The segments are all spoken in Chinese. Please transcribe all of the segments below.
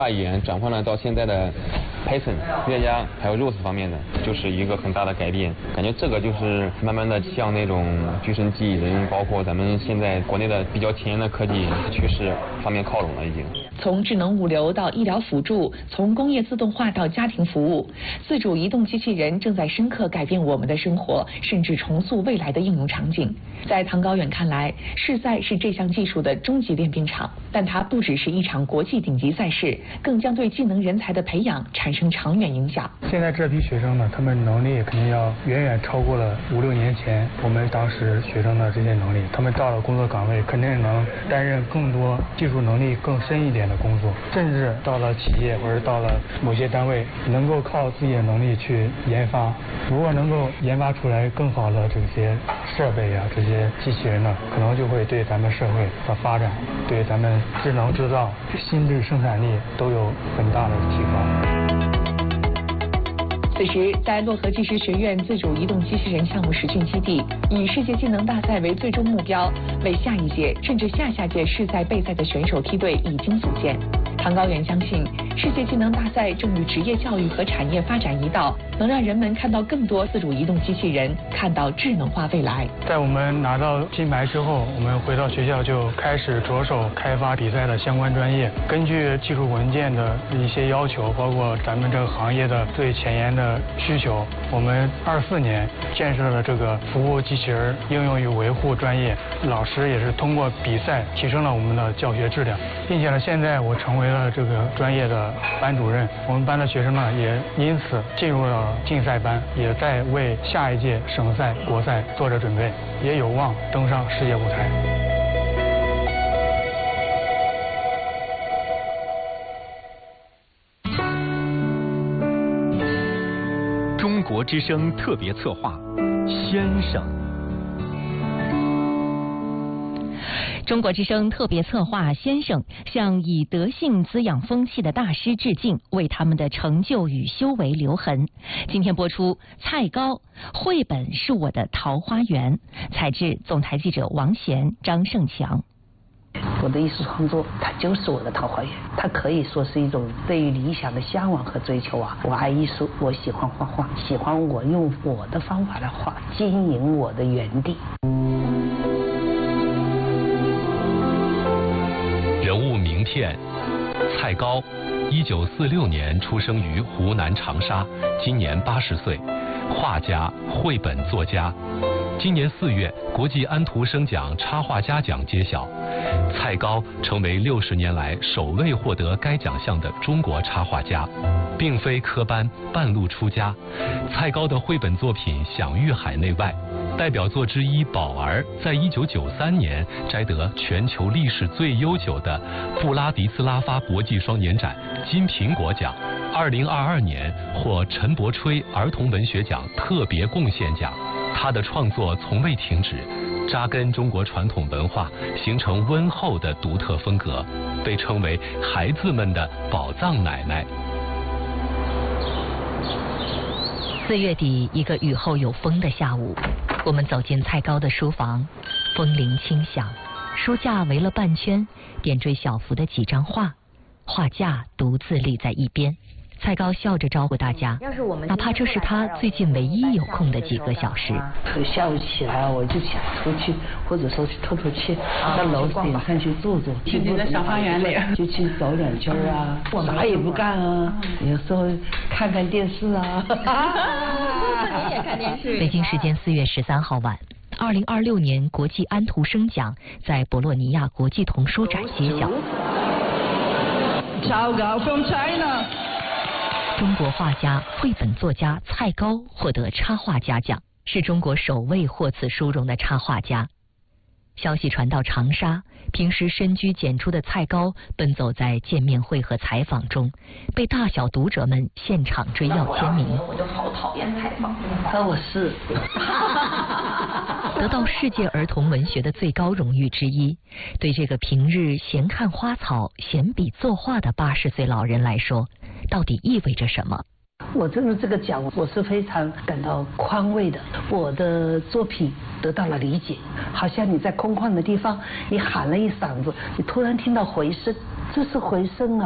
语言转换了到现在的 Python、乐家还有 Rust 方面的，就是一个很大的改变。感觉这个就是慢慢的向那种具身机器人，包括咱们现在国内的比较前沿的科技趋势方面靠拢了已经。 从智能物流到医疗辅助，从工业自动化到家庭服务，自主移动机器人正在深刻改变我们的生活，甚至重塑未来的应用场景。在唐高远看来，世赛是这项技术的终极练兵场，但它不只是一场国际顶级赛事，更将对技能人才的培养产生长远影响。 现在这批学生呢，他们能力肯定要远远超过了5、6年前我们当时学生的这些能力。他们到了工作岗位，肯定能担任更多技术能力更深一点的工作，甚至到了企业或者到了某些单位，能够靠自己的能力去研发。如果能够研发出来更好的这些设备啊，这些机器人呢，可能就会对咱们社会的发展，对咱们智能制造、新质生产力都有很大的提高。 此时，在漯河技师学院自主移动机器人项目实训基地，以世界技能大赛为最终目标，为下一届甚至下下届世赛备赛的选手梯队已经组建。唐高远相信，世界技能大赛正与职业教育和产业发展一道，能让人们看到更多自主移动机器人，看到智能化未来。 在我们拿到金牌之后，我们回到学校就开始着手开发比赛的相关专业，根据技术文件的一些要求，包括咱们这个行业的最前沿的需求，我们24年建设了这个服务机器人应用与维护专业，老师也是通过比赛提升了我们的教学质量，并且呢，现在我成为了这个专业的班主任，我们班的学生呢也因此进入了竞赛班，也在为下一届省赛、国赛做着准备，也有望登上世界舞台。 中国之声特别策划，先生。 中国之声特别策划先生向以德性滋养风气的大师致敬，为他们的成就与修为留痕。今天播出蔡高绘本是我的桃花源，采制总台记者王贤、张胜强。 我的艺术创作，它就是我的桃花源，它可以说是一种对于理想的向往和追求啊！我爱艺术，我喜欢画画，喜欢我用我的方法来画，经营我的园地。 人物名片：蔡高，1946年出生于湖南长沙，今年80岁，画家、绘本作家。今年4月，国际安徒生奖插画家奖揭晓，蔡高成为60年来首位获得该奖项的中国插画家，并非科班，半路出家。蔡高的绘本作品享誉海内外，代表作之一《宝儿》在1993年摘得全球历史最悠久的布拉迪斯拉发国际双年展金苹果奖，2022年获陈伯吹儿童文学奖特别贡献奖。他的创作从未停止，扎根中国传统文化，形成温厚的独特风格，被称为孩子们的宝藏奶奶。 4月底，一个雨后有风的下午，我们走进蔡高的书房，风铃轻响，书架围了半圈，点缀小幅的几张画，画架独自立在一边。蔡高笑着招呼大家，哪怕这是他最近唯一有空的几个小时。 下午起来我就想出去，或者说去透透气，到楼顶上去坐坐， 去你的小花园里， 就去走2圈啊，啥也不干啊，有时候看看电视啊。 你也看电视。 北京时间4月13号晚，2026年国际安徒生奖在博洛尼亚国际童书展揭晓。 from China。 中国画家、绘本作家蔡高获得插画家奖，是中国首位获此殊荣的插画家。消息传到长沙，平时深居简出的蔡高奔走在见面会和采访中，被大小读者们现场追要签名。 我就好讨厌采访。 我是。 得到世界儿童文学的最高荣誉之一，对这个平日闲看花草、闲笔作画的80岁老人来说，到底意味着什么？ 我真的这个奖，我是非常感到宽慰的。我的作品得到了理解，好像你在空旷的地方，你喊了一嗓子，你突然听到回声，这是回声啊！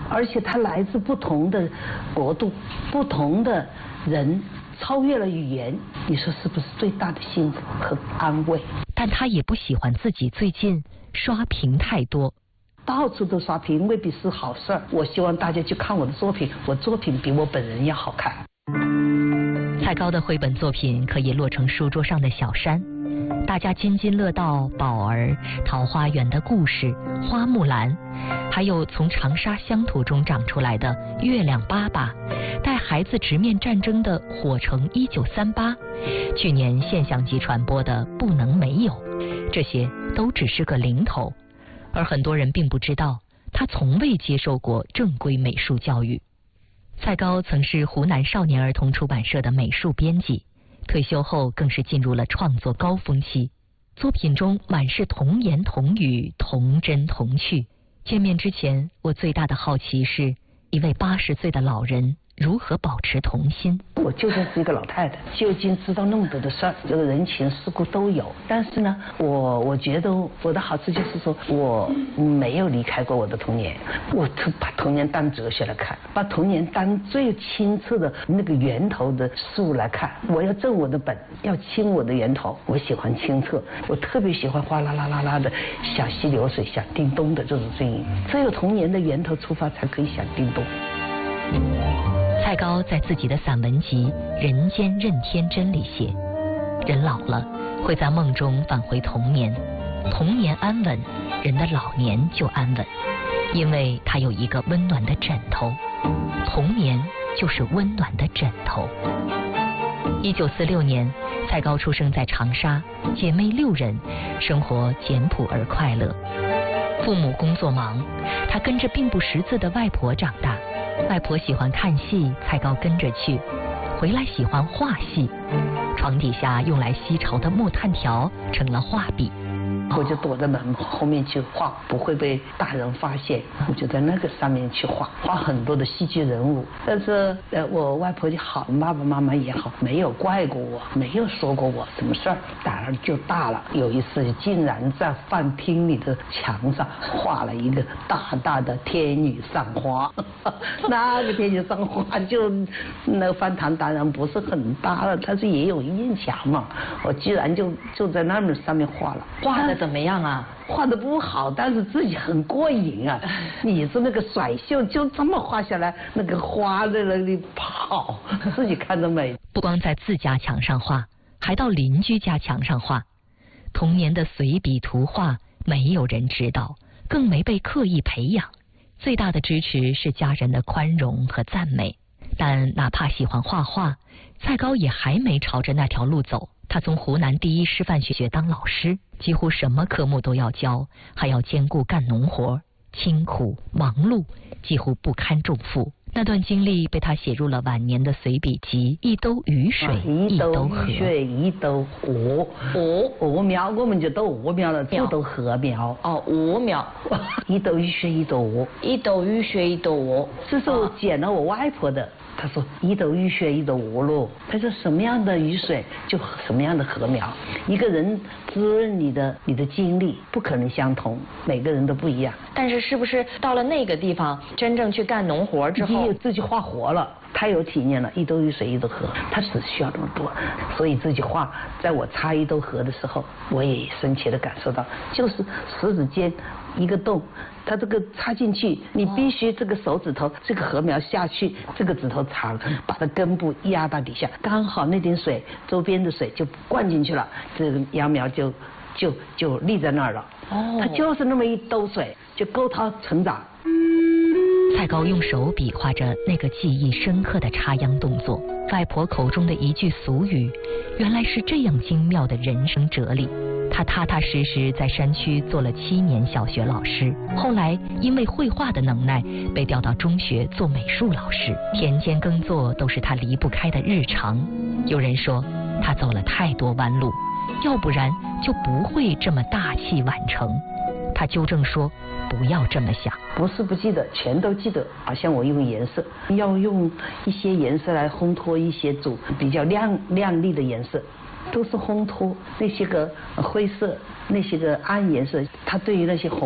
而且它来自不同的国度，不同的人，超越了语言，你说是不是最大的幸福和安慰？ 但他也不喜欢自己最近刷屏太多， 到处都刷屏未必是好事儿。我希望大家去看我的作品，我作品比我本人要好看。 蔡高的绘本作品可以落成书桌上的小山，大家津津乐道宝儿、桃花源的故事、花木兰，还有从长沙乡土中长出来的月亮爸爸，带孩子直面战争的火城1938，去年现象级传播的不能没有，这些都只是个零头，而很多人并不知道他从未接受过正规美术教育。蔡高曾是湖南少年儿童出版社的美术编辑，退休后更是进入了创作高峰期，作品中满是童言童语，童真童趣。见面之前，我最大的好奇是一位80岁的老人如何保持童心。 我究竟是一个老太太，究竟知道那么多的事儿，这个人情世故都有。但是呢，我觉得我的好处就是说，我没有离开过我的童年，我就把童年当哲学来看，把童年当最清澈的那个源头的事物来看。我要正我的本，要清我的源头。我喜欢清澈，我特别喜欢哗啦啦啦啦的小溪流水响叮咚的这种声音。只有童年的源头出发，才可以响叮咚。 蔡高在自己的散文集《人间任天真》里写，人老了会在梦中返回童年，童年安稳，人的老年就安稳，因为他有一个温暖的枕头，童年就是温暖的枕头。1946年，蔡高出生在长沙，姐妹6人，生活简朴而快乐。父母工作忙，他跟着并不识字的外婆长大。外婆喜欢看戏，蔡高跟着去，回来喜欢画戏。床底下用来吸潮的木炭条成了画笔， 我就躲在门后面去画，不会被大人发现。我就在那个上面去画很多的戏剧人物。但是我外婆就好，爸爸妈妈也好，没有怪过我，没有说过我什么事儿，胆儿就大了。有一次竟然在饭厅里的墙上画了一个大大的天女散花。那个天女散花就那饭堂当然不是很大了，但是也有一面墙嘛，我居然就在那上面画了。 画的怎么样啊？ 画的不好，但是自己很过瘾啊！你是那个甩袖就这么画下来，那个花在那里跑，自己看着美。 不光在自家墙上画，还到邻居家墙上画。童年的随笔图画，没有人知道，更没被刻意培养。最大的支持是家人的宽容和赞美。但哪怕喜欢画画，蔡高也还没朝着那条路走。他从湖南第一师范学校当老师，几乎什么科目都要教，还要兼顾干农活，清苦忙碌，几乎不堪重负。那段经历被他写入了晚年的随笔集《一兜雨水一兜河》。 一兜鹅苗，我们就都鹅苗了，就都禾苗。 哦，鹅苗。 一兜雨水一兜鹅， 一兜雨水一兜鹅。 这是我捡了我外婆的。他说一兜雨水一兜鹅咯。他说什么样的雨水就什么样的禾苗。一个人滋润你的经历不可能相同，每个人都不一样。 但是是不是到了那个地方真正去干农活之后， 自己画活了，他有体验了，一兜雨水一兜河，他只需要那么多，所以自己画。在我擦一兜河的时候，我也深切的感受到，就是食指间一个洞，它这个插进去，你必须这个手指头这个禾苗下去，这个指头长，把它根部压到底下，刚好那点水周边的水就灌进去了，这个秧苗就立在那儿了。它就是那么一兜水就够它成长。 蔡高用手比划着那个记忆深刻的插秧动作，外婆口中的一句俗语，原来是这样精妙的人生哲理。他踏踏实实在山区做了7年小学老师，后来因为绘画的能耐被调到中学做美术老师。田间耕作都是他离不开的日常。有人说他走了太多弯路，要不然就不会这么大器晚成。他纠正说不要这么想， 不是不记得，全都记得。好像我用颜色，要用一些颜色来烘托一些比较亮丽的颜色，都是烘托那些个灰色，那些个暗颜色。它对于那些红